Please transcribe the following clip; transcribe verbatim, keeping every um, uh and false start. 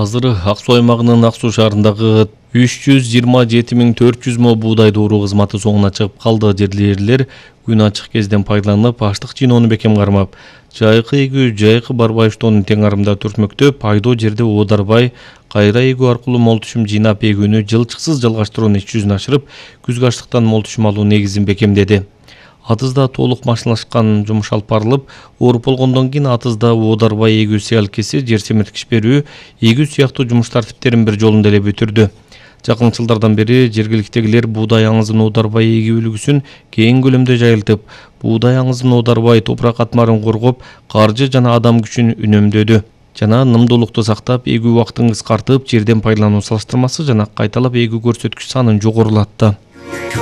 Азыр Ак Суу аймагынын Ак Суу шаарындагы үч жүз жыйырма жети миң төрт жүз мо буудай дооруу кызматы соңуна чыгып калды. Жерлерлер күн ачык кезден пайдаланып, аштык жыйноону бекем кармап, жайкы эгүү жайкы барбай уштоону тең арымда түртмөктө пайдоо жерде оодарбай, кайра эгүү аркылуу мол түшүм жыйнап эгүүнү жылчыксыз жалгаштыруунун иш жүзүн ашырып, күзгү аштыктан мол түшүм алуу негизин бекемдеди. Атызда толук машиналашкан жумуш алып барылып, ооруп болгондон кийин атызда оодарбай эгүү сыялкеси, жер семирткич берүү, эгүү сыяктуу жумуш тартиптерин бир жолунда эле бүтүрдү. Жакын жылдардан бери жергиликтегилер буудай аңызын оодарбай эгүү үлгүсүн кең көлөмдө жайылтып, буудай аңызын оодарбай топурак катмарын коргоп, каржы жана адам күчүн үнөмдөдү. Жана нымдуулукту сактап, эгүү убактын кыскартып, жерден пайдалануу салыштырмасы жана кайталап эгүү көрсөткүч санын жогорулатты.